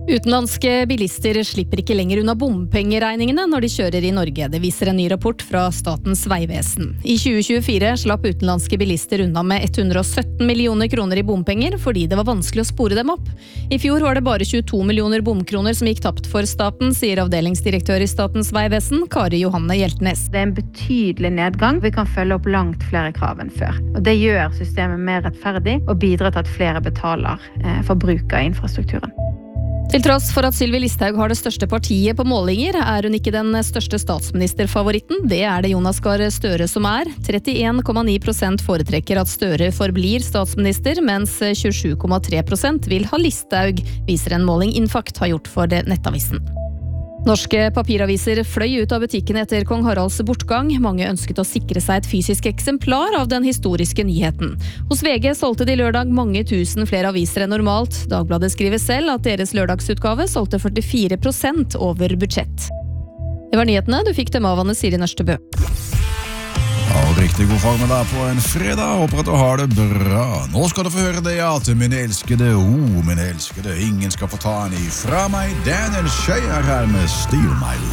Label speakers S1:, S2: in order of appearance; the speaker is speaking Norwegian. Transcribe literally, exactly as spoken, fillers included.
S1: Utenlandske bilister slipper ikke lenger unna bompengeregningene når de kjører i Norge. Det viser en ny rapport fra Statens vegvesen. I tjue tjuefire slapp utenlandske bilister unna med hundre og sytten millioner kroner i bompenger fordi det var vanskelig å spore dem opp. I fjor var det bare tjueto millioner bomkroner som gikk tapt for staten, sier avdelingsdirektør i Statens vegvesen, Kari Johanne Hjeltnes.
S2: Det er en betydelig nedgang. Vi kan følge opp langt flere krav enn før. Og det gjør systemet mer rettferdig og bidrar til at flere betaler eh, for bruk av infrastrukturen.
S1: Til tross for at Sylvi Listhaug har det største partiet på målinger, er hun ikke den største statsministerfavoritten. Det er det Jonas Gahr Støre som er. trettien komma ni prosent foretrekker at Støre forblir statsminister, mens tjuesju komma tre prosent vil ha Listhaug, viser en måling Infakt har gjort for Nettavisen. Norske papiraviser fløy ut av butikken etter kong Haralds bortgang. Mange ønsket å sikre seg et fysisk eksemplar av den historiske nyheten. Hos V G solgte de lørdag mange tusen flere aviser enn normalt. Dagbladet skriver selv at deres lørdagsutgave solgte førtifire prosent over budsjett. Det var nyhetene. Du fikk dem av Anne Siri Nørstebø.
S3: Ja, riktig god formiddag på en fredag. Håper at du har det bra. Nå skal du få høre det, ja, til min elskede, oh, min elskede. Ingen skal få ta den ifra meg. Daniel Shay er her med Steal My Love.